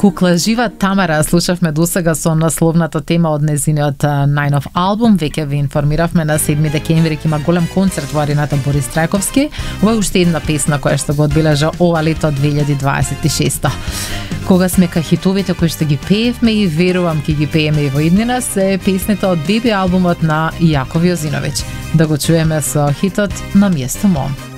Кукла жива Тамара слушавме досега со насловната тема од незиниот најнов албум. Веќе ви информиравме на 7 декември ќе има голем концерт во арената Борис Трајковски. Ова е уште една песна која што го одбележа ова лето 2026. Кога сме кај хитовите кои што ги пеевме и верувам ќе ги пееме и во иднина, се песните од деби албумот на Јаков Јозиновиќ. Да го чуеме со хитот На место мом.